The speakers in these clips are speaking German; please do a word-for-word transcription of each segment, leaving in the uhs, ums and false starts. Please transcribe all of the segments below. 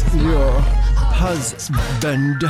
Your Husband.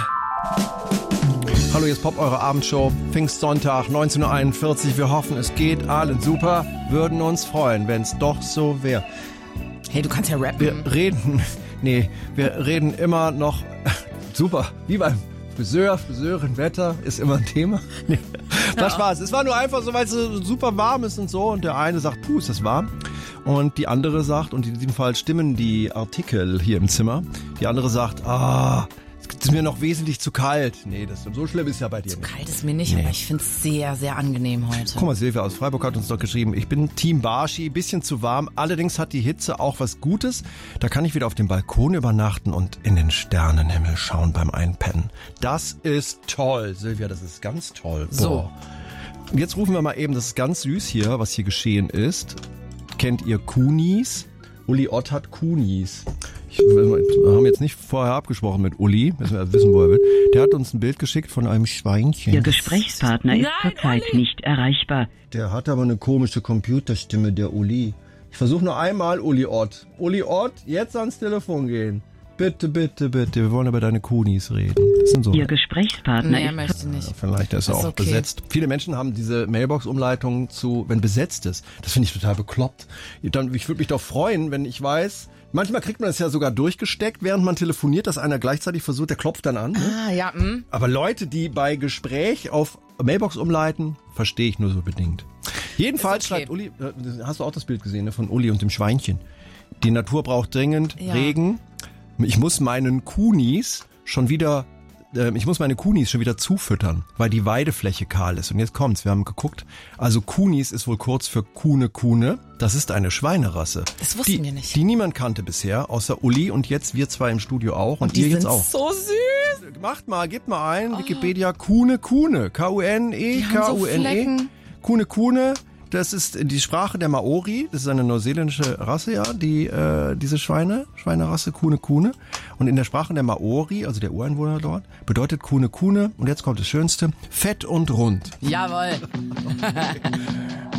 Hallo, hier ist Pop, eure Abendshow. Pfingstsonntag, neunzehn Uhr einundvierzig. Wir hoffen, es geht allen super. Würden uns freuen, wenn es doch so wäre. Hey, du kannst ja rappen. Wir reden, nee, wir reden immer noch, super, wie beim Friseur, Friseurin, Wetter ist immer ein Thema. Nee, war ja. Spaß. Es war nur einfach so, weil es so super warm ist und so. Und der eine sagt, puh, ist das warm. Und die andere sagt, und in diesem Fall stimmen die Artikel hier im Zimmer, die andere sagt, ah, es ist mir noch wesentlich zu kalt. Nee, das so schlimm ist ja bei dir zu nicht. Zu kalt ist mir nicht, nee. aber ich finde es sehr, sehr angenehm heute. Guck mal, Silvia aus Freiburg hat uns doch geschrieben, ich bin Team Barschi, bisschen zu warm, allerdings hat die Hitze auch was Gutes. Da kann ich wieder auf dem Balkon übernachten und in den Sternenhimmel schauen beim Einpennen. Das ist toll, Silvia, das ist ganz toll. Boah. So. Jetzt rufen wir mal eben, das ist ganz süß hier, was hier geschehen ist. Kennt ihr Kunis? Uli Ott hat Kunis. Ich, wir haben jetzt nicht vorher abgesprochen mit Uli, müssen wir wissen, wo er will. Der hat uns ein Bild geschickt von einem Schweinchen. Ihr Gesprächspartner ist zurzeit nicht erreichbar. Der hat aber eine komische Computerstimme, der Uli. Ich versuche noch einmal, Uli Ott. Uli Ott, jetzt ans Telefon gehen. Bitte, bitte, bitte. Wir wollen über deine Kunis reden. Das sind so. Ihr Gesprächspartner nee, ist... möchte nicht. Ja, vielleicht ist er auch okay. besetzt. Viele Menschen haben diese Mailbox-Umleitung zu, wenn besetzt ist. Das finde ich total bekloppt. Dann, ich würde mich doch freuen, wenn ich weiß... Manchmal kriegt man das ja sogar durchgesteckt, während man telefoniert, dass einer gleichzeitig versucht, der klopft dann an. Ne? Ah, ja, mh. Aber Leute, die bei Gespräch auf Mailbox umleiten, verstehe ich nur so bedingt. Jedenfalls okay. schreibt Uli, hast du auch das Bild gesehen, ne, von Uli und dem Schweinchen. Die Natur braucht dringend ja. Regen. Ich muss meinen Kunis schon wieder, äh, ich muss meine Kunis schon wieder zufüttern, weil die Weidefläche kahl ist. Und jetzt kommt's, wir haben geguckt. Also Kunis ist wohl kurz für Kuhne Kuhne. Das ist eine Schweinerasse. Das wussten die, wir nicht. Die niemand kannte bisher, außer Uli und jetzt wir zwei im Studio auch. Und, und die ihr sind jetzt auch. So süß. Macht mal, gebt mal ein, oh. Wikipedia, Kuhne Kuhne. K U N E, K U N E. So Kuhne Kuhne. Das ist die Sprache der Maori, das ist eine neuseeländische Rasse, ja, die äh, diese Schweine, Schweinerasse Kuhne Kuhne. Und in der Sprache der Maori, also der Ureinwohner dort, bedeutet Kuhne Kuhne, und jetzt kommt das Schönste, fett und rund. Jawohl.